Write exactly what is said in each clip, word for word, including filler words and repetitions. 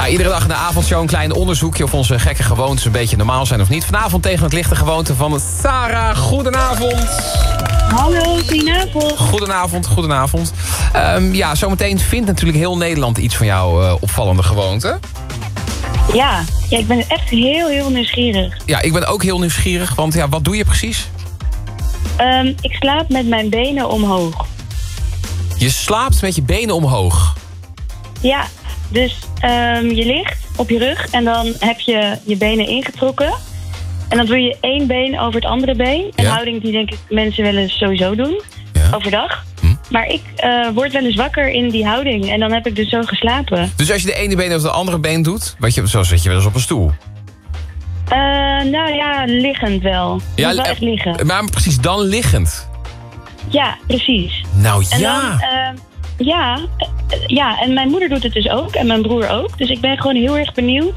Ja, iedere dag in de avondshow een klein onderzoekje of onze gekke gewoontes een beetje normaal zijn of niet. Vanavond tegen het lichte gewoonte van Sarah. Goedenavond. Hallo, goedenavond. Goedenavond, goedenavond. Um, ja, zometeen vindt natuurlijk heel Nederland iets van jouw uh, opvallende gewoonte. Ja, ja, ik ben echt heel, heel nieuwsgierig. Ja, ik ben ook heel nieuwsgierig, want ja, wat doe je precies? Um, ik slaap met mijn benen omhoog. Je slaapt met je benen omhoog? Ja, dus um, je ligt op je rug en dan heb je je benen ingetrokken. En dan doe je één been over het andere been. Een ja. houding die denk ik mensen wel eens sowieso doen, ja. overdag. Hm. Maar ik uh, word wel eens wakker in die houding en dan heb ik dus zo geslapen. Dus als je de ene been over het andere been doet, wat je, zo zit je wel eens op een stoel? Uh, nou ja, liggend wel. Ja, wel echt liggen. Maar precies dan liggend? Ja, precies. Nou en ja. Dan, uh, ja, uh, ja, en mijn moeder doet het dus ook en mijn broer ook. Dus ik ben gewoon heel erg benieuwd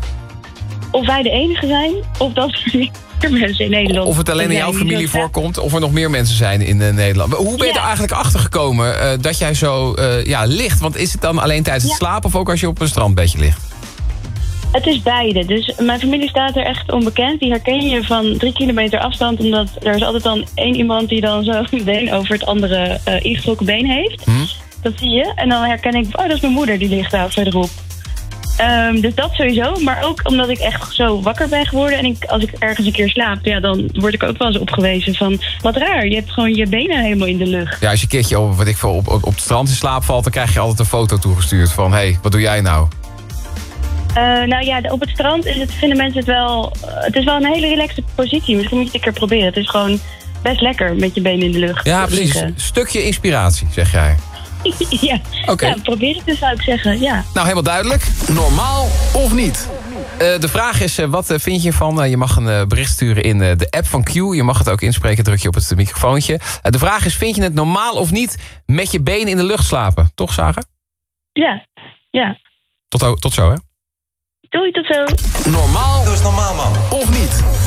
of wij de enige zijn of dat er meer mensen in Nederland. Of het alleen in jouw familie voorkomt of er nog meer mensen zijn in uh, Nederland. Maar hoe ben je ja. er eigenlijk achter gekomen uh, dat jij zo uh, ja, ligt? Want is het dan alleen tijdens het ja. slapen of ook als je op een strandbedje ligt? Het is beide. Dus mijn familie staat er echt onbekend. Die herken je van drie kilometer afstand. Omdat er is altijd dan één iemand die dan zo een been over het andere uh, ingetrokken been heeft. Hmm. Dat zie je. En dan herken ik, oh, dat is mijn moeder, die ligt daar verderop. Um, dus dat sowieso. Maar ook omdat ik echt zo wakker ben geworden. En ik, als ik ergens een keer slaap, ja, dan word ik ook wel eens opgewezen van, wat raar, je hebt gewoon je benen helemaal in de lucht. Ja, als je een keertje op, wat ik, op, op, op het strand in slaap valt, dan krijg je altijd een foto toegestuurd van, hé, hey, wat doe jij nou? Uh, nou ja, op het strand is het, vinden mensen het wel... Uh, het is wel een hele relaxte positie. Misschien moet je het een keer proberen. Het is gewoon best lekker met je benen in de lucht. Ja, precies. Liggen. Stukje inspiratie, zeg jij. ja. Okay. ja, probeer het dus, zou ik zeggen. Ja. Nou, helemaal duidelijk. Normaal of niet? Uh, de vraag is, uh, wat uh, vind je van... Uh, je mag een uh, bericht sturen in uh, de app van Q. Je mag het ook inspreken, druk je op het uh, microfoontje. Uh, de vraag is, vind je het normaal of niet met je benen in de lucht slapen? Toch, Sarah? Ja, ja. Tot, tot zo, hè? Doei, tot zo. Normaal, dat is normaal, man. Of niet?